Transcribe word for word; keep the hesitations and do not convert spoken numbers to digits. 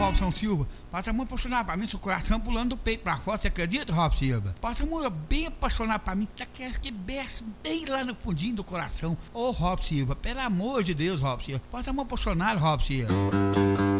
Robson Silva, passa a mão apaixonada pra mim, seu coração pulando do peito pra fora, você acredita, Robson Silva? Passa a mão bem apaixonada pra mim, tá que que desce bem lá no fundinho do coração. Ô, Robson Silva, pelo amor de Deus, Robson Silva, passa a mão apaixonada, Robson Silva.